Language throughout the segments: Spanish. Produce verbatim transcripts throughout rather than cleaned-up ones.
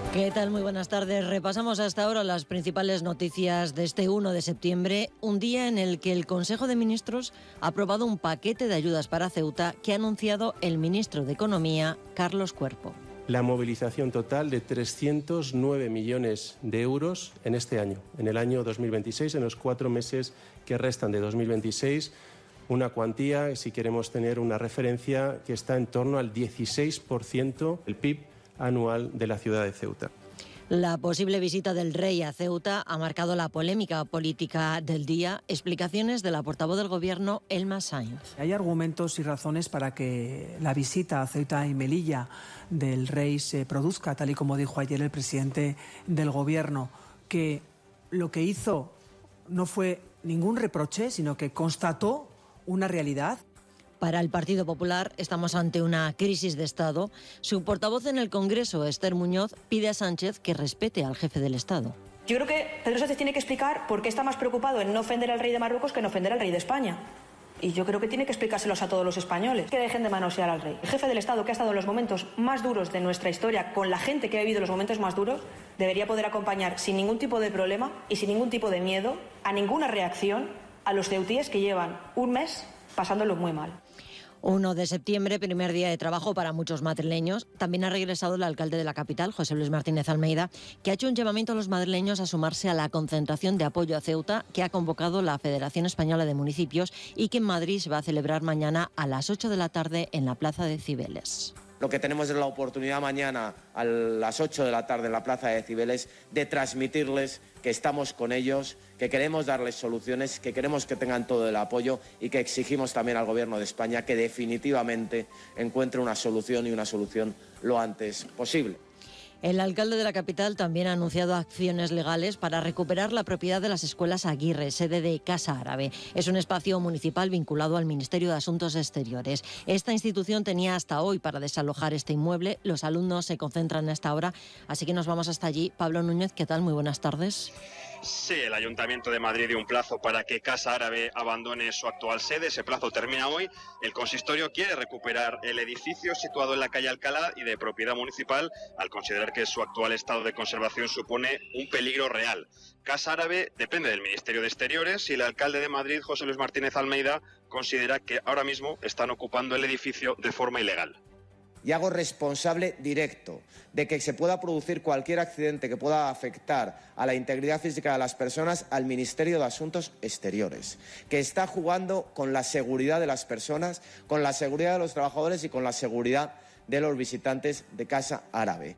¿Qué tal? Muy buenas tardes. Repasamos hasta ahora las principales noticias de este uno de septiembre, un día en el que el Consejo de Ministros ha aprobado un paquete de ayudas para Ceuta que ha anunciado el ministro de Economía, Carlos Cuerpo. La movilización total de trescientos nueve millones de euros en este año, en el año dos mil veintiséis, en los cuatro meses que restan de dos mil veintiséis, una cuantía, si queremos tener una referencia, que está en torno al dieciséis por ciento del P I B anual de la ciudad de Ceuta. La posible visita del rey a Ceuta ha marcado la polémica política del día. Explicaciones de la portavoz del Gobierno, Elma Sainz. Hay argumentos y razones para que la visita a Ceuta y Melilla del rey se produzca, tal y como dijo ayer el presidente del Gobierno, que lo que hizo no fue ningún reproche, sino que constató una realidad. Para el Partido Popular estamos ante una crisis de Estado. Su portavoz en el Congreso, Esther Muñoz, pide a Sánchez que respete al jefe del Estado. Yo creo que Pedro Sánchez tiene que explicar por qué está más preocupado en no ofender al rey de Marruecos que en ofender al rey de España. Y yo creo que tiene que explicárselos a todos los españoles. Que dejen de manosear al rey. El jefe del Estado, que ha estado en los momentos más duros de nuestra historia, con la gente que ha vivido los momentos más duros, debería poder acompañar sin ningún tipo de problema y sin ningún tipo de miedo a ninguna reacción a los ceutíes que llevan un mes pasándolo muy mal. uno de septiembre, primer día de trabajo para muchos madrileños. También ha regresado el alcalde de la capital, José Luis Martínez Almeida, que ha hecho un llamamiento a los madrileños a sumarse a la concentración de apoyo a Ceuta que ha convocado la Federación Española de Municipios y que en Madrid se va a celebrar mañana a las ocho de la tarde en la Plaza de Cibeles. Lo que tenemos es la oportunidad mañana a las ocho de la tarde en la Plaza de Cibeles de transmitirles que estamos con ellos, que queremos darles soluciones, que queremos que tengan todo el apoyo y que exigimos también al Gobierno de España que definitivamente encuentre una solución y una solución lo antes posible. El alcalde de la capital también ha anunciado acciones legales para recuperar la propiedad de las escuelas Aguirre, sede de Casa Árabe. Es un espacio municipal vinculado al Ministerio de Asuntos Exteriores. Esta institución tenía hasta hoy para desalojar este inmueble. Los alumnos se concentran a esta hora, así que nos vamos hasta allí. Pablo Núñez, ¿qué tal? Muy buenas tardes. Sí, el Ayuntamiento de Madrid dio un plazo para que Casa Árabe abandone su actual sede. Ese plazo termina hoy. El consistorio quiere recuperar el edificio situado en la calle Alcalá y de propiedad municipal, al considerar que su actual estado de conservación supone un peligro real. Casa Árabe depende del Ministerio de Exteriores y el alcalde de Madrid, José Luis Martínez Almeida, considera que ahora mismo están ocupando el edificio de forma ilegal. Y hago responsable directo de que se pueda producir cualquier accidente que pueda afectar a la integridad física de las personas al Ministerio de Asuntos Exteriores, que está jugando con la seguridad de las personas, con la seguridad de los trabajadores y con la seguridad de los visitantes de Casa Árabe.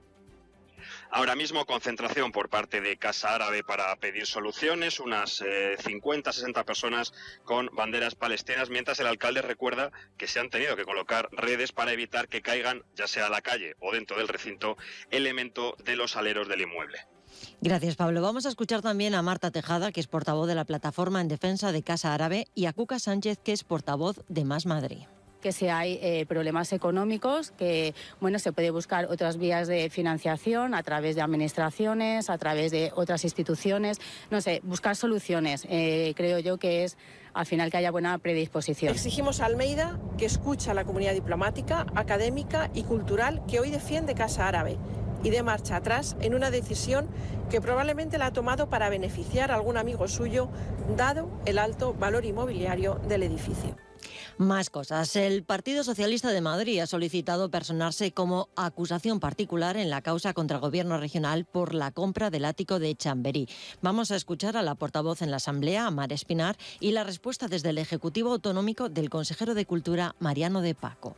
Ahora mismo concentración por parte de Casa Árabe para pedir soluciones, unas eh, cincuenta, sesenta personas con banderas palestinas, mientras el alcalde recuerda que se han tenido que colocar redes para evitar que caigan, ya sea a la calle o dentro del recinto, elemento de los aleros del inmueble. Gracias, Pablo. Vamos a escuchar también a Marta Tejada, que es portavoz de la Plataforma en Defensa de Casa Árabe, y a Cuca Sánchez, que es portavoz de Más Madrid. Que si hay eh, problemas económicos, que bueno, se puede buscar otras vías de financiación a través de administraciones, a través de otras instituciones, no sé, buscar soluciones. Eh, creo yo que es al final que haya buena predisposición. Exigimos a Almeida que escuche a la comunidad diplomática, académica y cultural que hoy defiende Casa Árabe y dé marcha atrás en una decisión que probablemente la ha tomado para beneficiar a algún amigo suyo, dado el alto valor inmobiliario del edificio. Más cosas. El Partido Socialista de Madrid ha solicitado personarse como acusación particular en la causa contra el Gobierno regional por la compra del ático de Chamberí. Vamos a escuchar a la portavoz en la Asamblea, Mar Espinar, y la respuesta desde el Ejecutivo Autonómico del consejero de Cultura, Mariano de Paco.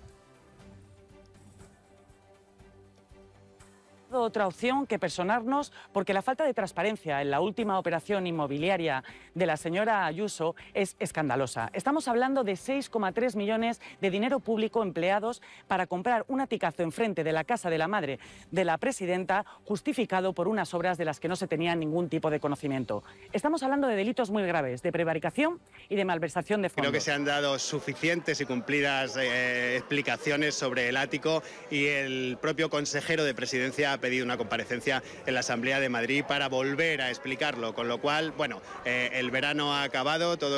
Otra opción que personarnos porque la falta de transparencia en la última operación inmobiliaria de la señora Ayuso es escandalosa. Estamos hablando de seis coma tres millones de dinero público empleados para comprar un aticazo enfrente de la casa de la madre de la presidenta, justificado por unas obras de las que no se tenía ningún tipo de conocimiento. Estamos hablando de delitos muy graves, de prevaricación y de malversación de fondos. Creo que se han dado suficientes y cumplidas eh, explicaciones sobre el ático y el propio consejero de Presidencia ha pedido una comparecencia en la Asamblea de Madrid para volver a explicarlo, con lo cual, bueno, eh, el verano ha acabado, todo